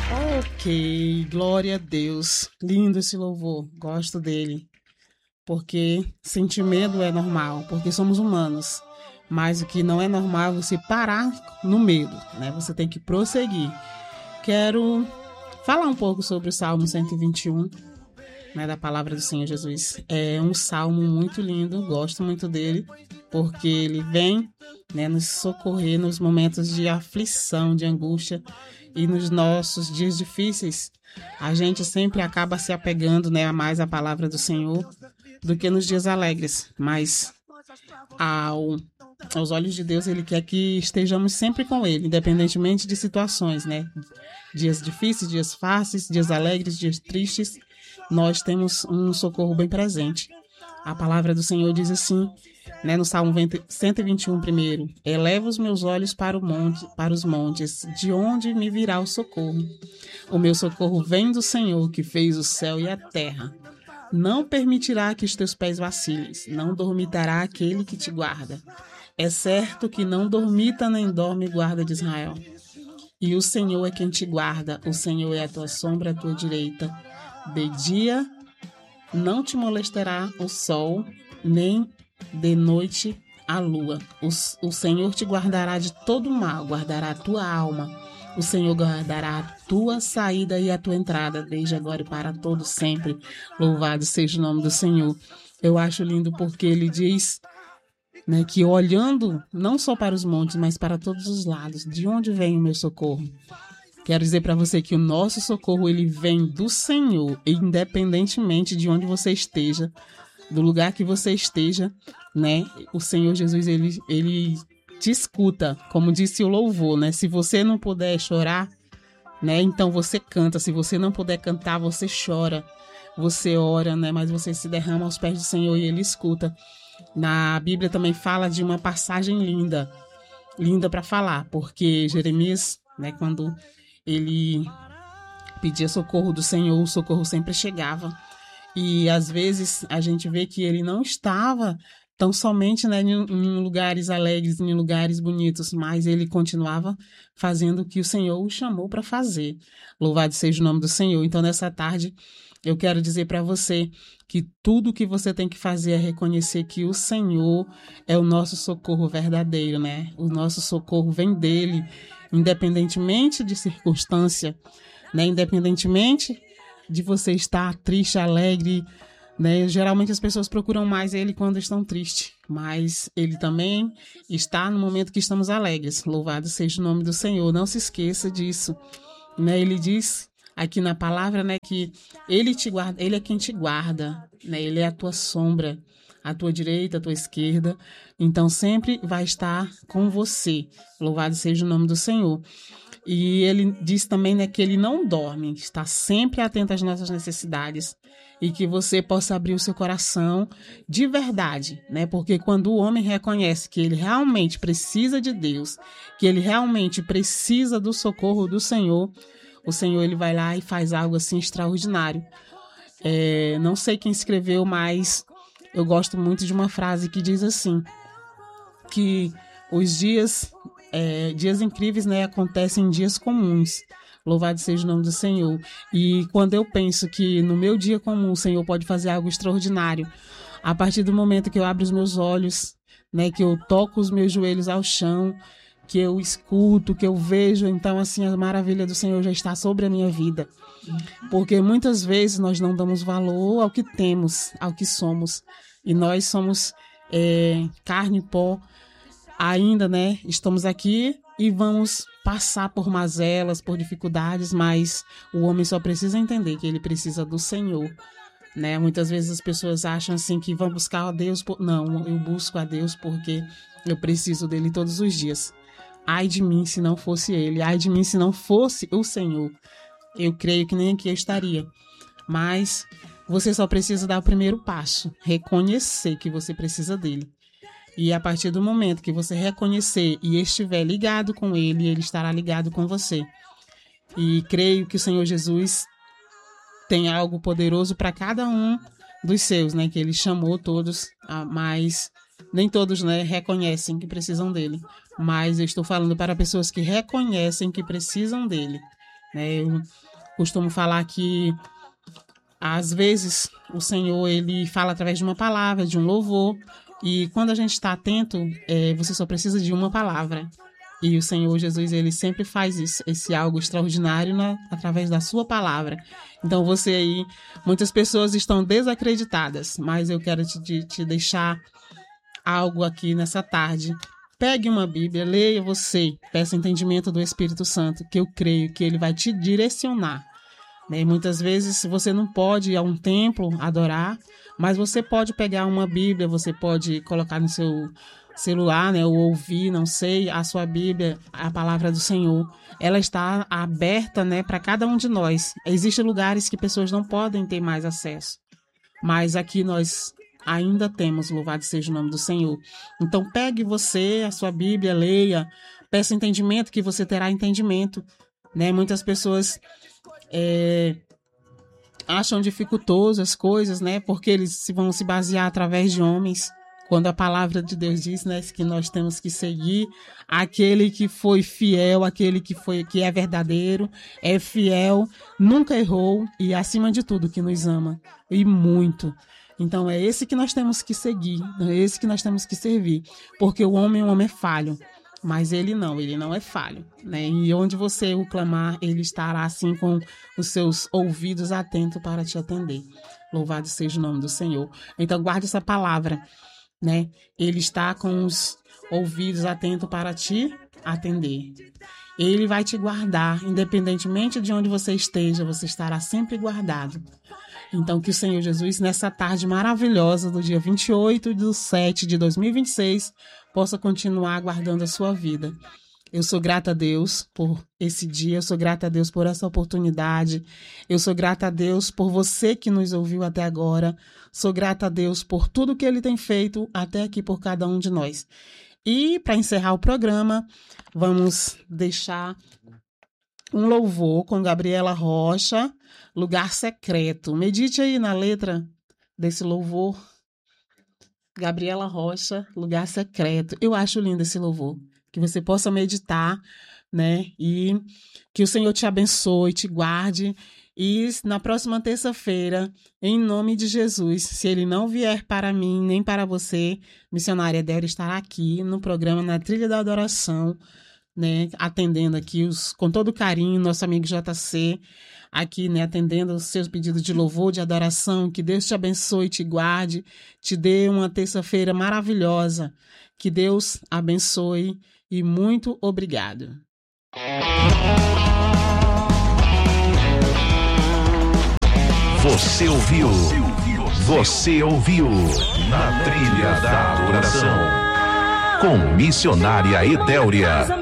Ok, glória a Deus. Lindo esse louvor, gosto dele. Porque sentir medo é normal, porque somos humanos. Mas o que não é normal é você parar no medo, né? Você tem que prosseguir. Quero falar um pouco sobre o Salmo 121, né, da palavra do Senhor Jesus. É um salmo muito lindo, gosto muito dele, porque ele vem, né, nos socorrer nos momentos de aflição, de angústia e nos nossos dias difíceis. A gente sempre acaba se apegando, né, a mais a palavra do Senhor do que nos dias alegres, mas aos olhos de Deus, Ele quer que estejamos sempre com Ele, independentemente de situações, né? Dias difíceis, dias fáceis, dias alegres, dias tristes, nós temos um socorro bem presente. A palavra do Senhor diz assim, né, no Salmo 121 primeiro: eleva os meus olhos para os montes, de onde me virá o socorro? O meu socorro vem do Senhor, que fez o céu e a terra. Não permitirá que os teus pés vacilem, não dormitará aquele que te guarda. É certo que não dormita nem dorme guarda de Israel. E o Senhor é quem te guarda, o Senhor é a tua sombra à tua direita. De dia não te molestará o sol, nem de noite a lua. O Senhor te guardará de todo mal, guardará a tua alma. O Senhor guardará a tua saída e a tua entrada, desde agora e para todo sempre. Louvado seja o nome do Senhor. Eu acho lindo porque ele diz, né, que olhando não só para os montes, mas para todos os lados, de onde vem o meu socorro? Quero dizer para você que o nosso socorro ele vem do Senhor, independentemente de onde você esteja, do lugar que você esteja, né? O Senhor Jesus, ele te escuta, como disse o louvor, né? Se você não puder chorar, né? Então você canta. Se você não puder cantar, você chora, você ora, né? Mas você se derrama aos pés do Senhor e Ele escuta. Na Bíblia também fala de uma passagem linda, linda para falar, porque Jeremias, né? Quando ele pedia socorro do Senhor, o socorro sempre chegava. E às vezes a gente vê que ele não estava tão somente, né, em lugares alegres, em lugares bonitos, mas ele continuava fazendo o que o Senhor o chamou para fazer. Louvado seja o nome do Senhor. Então, nessa tarde, eu quero dizer para você que tudo que você tem que fazer é reconhecer que o Senhor é o nosso socorro verdadeiro, né? O nosso socorro vem dele, independentemente de circunstância, né? Independentemente de você estar triste, alegre, né? Geralmente as pessoas procuram mais ele quando estão tristes, mas ele também está no momento que estamos alegres. Louvado seja o nome do Senhor. Não se esqueça disso, né? Ele diz aqui na palavra, né, que ele te guarda, ele é quem te guarda, né? Ele é a tua sombra, à tua direita, à tua esquerda. Então sempre vai estar com você. Louvado seja o nome do Senhor. E ele diz também, né, que ele não dorme, está sempre atento às nossas necessidades e que você possa abrir o seu coração de verdade, né? Porque quando o homem reconhece que ele realmente precisa de Deus, que ele realmente precisa do socorro do Senhor, o Senhor ele vai lá e faz algo assim extraordinário. Não sei quem escreveu, mas eu gosto muito de uma frase que diz assim, que os dias incríveis, né, acontecem em dias comuns. Louvado seja o nome do Senhor. E quando eu penso que no meu dia comum o Senhor pode fazer algo extraordinário, a partir do momento que eu abro os meus olhos, né, que eu toco os meus joelhos ao chão, que eu escuto, que eu vejo, então assim a maravilha do Senhor já está sobre a minha vida. Porque muitas vezes nós não damos valor ao que temos, ao que somos. E nós somos carne e pó. Ainda, né, estamos aqui e vamos passar por mazelas, por dificuldades, mas o homem só precisa entender que ele precisa do Senhor, né? Muitas vezes as pessoas acham assim que vão buscar a Deus. Não, eu busco a Deus porque eu preciso dele todos os dias. Ai de mim se não fosse ele, ai de mim se não fosse o Senhor. Eu creio que nem aqui eu estaria. Mas você só precisa dar o primeiro passo, reconhecer que você precisa dele. E a partir do momento que você reconhecer e estiver ligado com ele, ele estará ligado com você. E creio que o Senhor Jesus tem algo poderoso para cada um dos seus, né? Que ele chamou todos, mas nem todos, né, reconhecem que precisam dele. Mas eu estou falando para pessoas que reconhecem que precisam dele. né? Eu costumo falar que às vezes o Senhor ele fala através de uma palavra, de um louvor, e quando a gente está atento, você só precisa de uma palavra. E o Senhor Jesus, ele sempre faz isso, esse algo extraordinário através da sua palavra. Então você aí, muitas pessoas estão desacreditadas, mas eu quero te deixar algo aqui nessa tarde. Pegue uma Bíblia, leia você, peça entendimento do Espírito Santo, que eu creio que ele vai te direcionar. Né? Muitas vezes você não pode ir a um templo adorar, mas você pode pegar uma Bíblia, você pode colocar no seu celular, né, ou ouvir, não sei, a sua Bíblia, a palavra do Senhor. Ela está aberta, né, para cada um de nós. Existem lugares que pessoas não podem ter mais acesso, mas aqui nós ainda temos, louvado seja o nome do Senhor. Então pegue você, a sua Bíblia, leia, peça entendimento, que você terá entendimento. Né? Muitas pessoas acham dificultoso as coisas, né, porque eles vão se basear através de homens, quando a palavra de Deus diz, né, que nós temos que seguir aquele que foi fiel, aquele que é verdadeiro, é fiel, nunca errou e, acima de tudo, que nos ama, e muito. Então, é esse que nós temos que seguir, é esse que nós temos que servir, porque o homem é falho, mas ele não é falho, né? E onde você o clamar, ele estará assim com os seus ouvidos atentos para te atender. Louvado seja o nome do Senhor. Então, guarde essa palavra, né? Ele está com os ouvidos atentos para te atender. Ele vai te guardar, independentemente de onde você esteja, você estará sempre guardado. Então, que o Senhor Jesus, nessa tarde maravilhosa do dia 28/7/2026, possa continuar guardando a sua vida. Eu sou grata a Deus por esse dia, eu sou grata a Deus por essa oportunidade, eu sou grata a Deus por você que nos ouviu até agora, sou grata a Deus por tudo que Ele tem feito até aqui por cada um de nós. E, para encerrar o programa, vamos deixar um louvor com Gabriela Rocha, Lugar Secreto. Medite aí na letra desse louvor. Gabriela Rocha, Lugar Secreto. Eu acho lindo esse louvor. Que você possa meditar, né? E que o Senhor te abençoe, te guarde. E na próxima terça-feira, em nome de Jesus, se Ele não vier para mim, nem para você, missionária Débora estará aqui no programa Na Trilha da Adoração, né? Atendendo aqui com todo carinho, nosso amigo JC, aqui, né? Atendendo os seus pedidos de louvor, de adoração. Que Deus te abençoe, te guarde, te dê uma terça-feira maravilhosa. Que Deus abençoe e muito obrigado. Você ouviu Na Trilha da Adoração com missionária Edéuria.